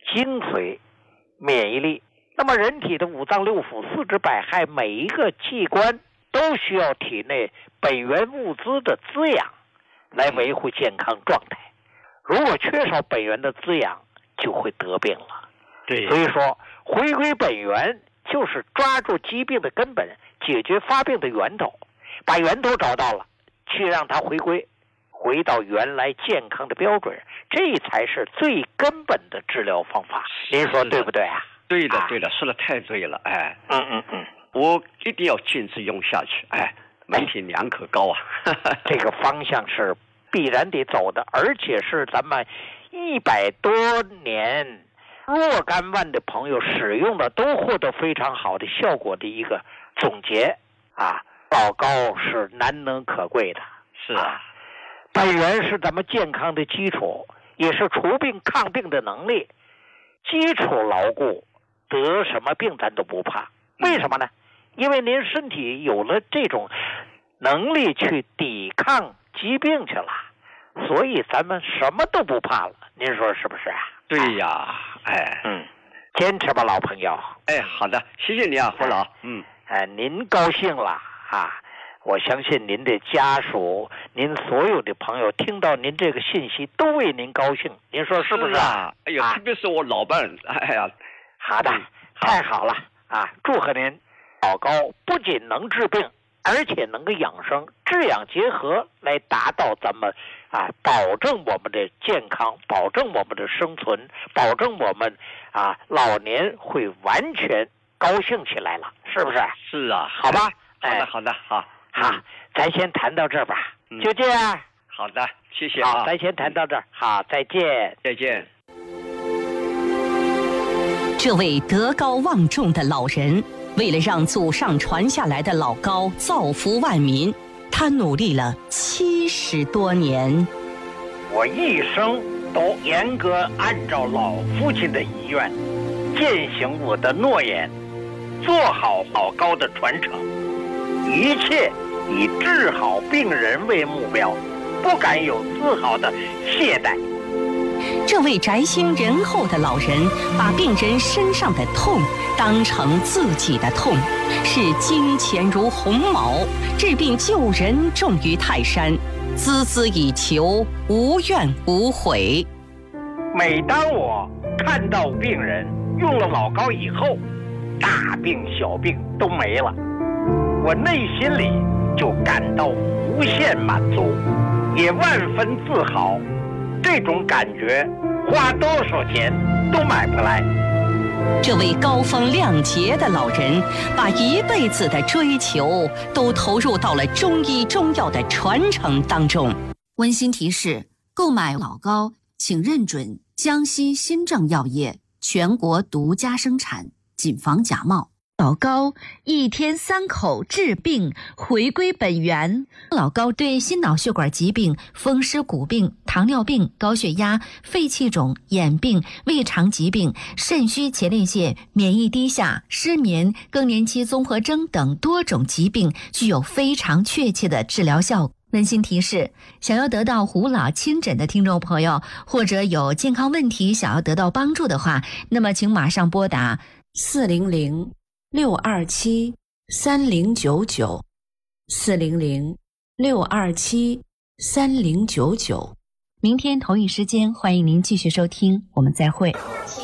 精髓、免疫力。那么人体的五脏六腑、四肢百骸，每一个器官都需要体内本源物资的滋养来维护健康状态。如果缺少本源的滋养，就会得病了。 对， 所以说回归本源就是抓住疾病的根本，解决发病的源头，把源头找到了，去让它回到原来健康的标准，这才是最根本的治疗方法。您说对不对啊？ 对的，对的，说的太对了，哎，我一定要坚持用下去，哎，每天2颗膏啊， 这个方向是必然得走的，而且是咱们100多年若干万的朋友使用的都获得非常好的效果的一个总结啊。老膏是难能可贵的， 是啊， 本源是咱们健康的基础，也是除病抗病的能力。基础牢固，得什么病咱都不怕。为什么呢？因为您身体有了这种能力去抵抗疾病去了，所以咱们什么都不怕了。您说是不是啊？ 对呀，哎， 坚持吧，老朋友。 哎，好的，谢谢你啊，胡老。 您高兴了啊！我相信您的家属，您所有的朋友听到您这个信息都为您高兴。您说是不是啊？哎呦，特别是我老伴，哎呀， 好的，太好了啊！祝贺您，老膏不仅能治病，而且能够养生，治养结合来达到咱们保证我们的健康，保证我们的生存，保证我们老年会完全高兴起来了，是不是？ 是啊， 好吧， 好的，好， 咱先谈到这儿吧，就这样。 好的，谢谢啊。 好，咱先谈到这儿，好，再见， 再见。 这位德高望重的老人，为了让祖上传下来的老膏造福万民，他努力了70多年。 我一生都严格按照老父亲的遗愿，践行我的诺言，做好老膏的传承，一切以治好病人为目标，不敢有丝毫的懈怠。 这位宅心仁厚的老人，把病人身上的痛当成自己的痛，视金钱如鸿毛，治病救人重于泰山，孜孜以求，无怨无悔。 每当我看到病人用了老膏以后，大病小病都没了，我内心里就感到无限满足，也万分自豪。这种感觉花多少钱都买不来。 这位高风亮节的老人，把一辈子的追求都投入到了中医中药的传承当中。 温馨提示：购买老膏请认准江西新政药业全国独家生产，谨防假冒。 老膏1天3口治病，回归本源。老膏对心脑血管疾病、风湿骨病、糖尿病、高血压、肺气肿、眼病、胃肠疾病、肾虚前列腺、免疫低下、失眠、更年期综合征等多种疾病具有非常确切的治疗效果。温馨提示：想要得到胡老亲诊的听众朋友，或者有健康问题想要得到帮助的话，那么请马上拨打400-627-3099，400-627-3099。明天同一时间，欢迎您继续收听，我们再会。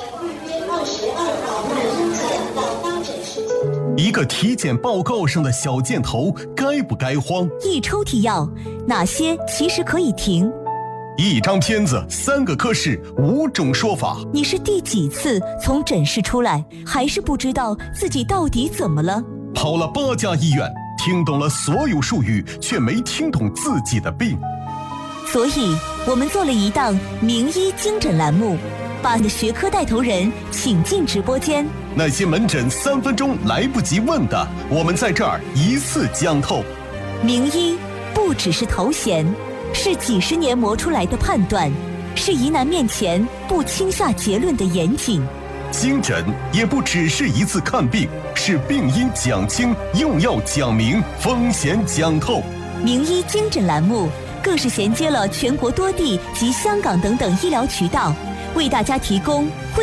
一个体检报告上的小箭头该不该慌？ 一抽屉药，哪些其实可以停？ 一张片子，3个科室，5种说法。 你是第几次从诊室出来，还是不知道自己到底怎么了？ 跑了8家医院，听懂了所有术语，却没听懂自己的病。 所以我们做了一档名医精诊栏目，把学科带头人请进直播间。 那些门诊3分钟来不及问的，我们在这儿一次讲透。 名医不只是头衔，是几十年磨出来的判断，是疑难面前不轻下结论的严谨。 精诊也不只是一次看病，是病因讲清，用药讲明，风险讲透。 名医精诊栏目更是衔接了全国多地及香港等等医疗渠道，为大家提供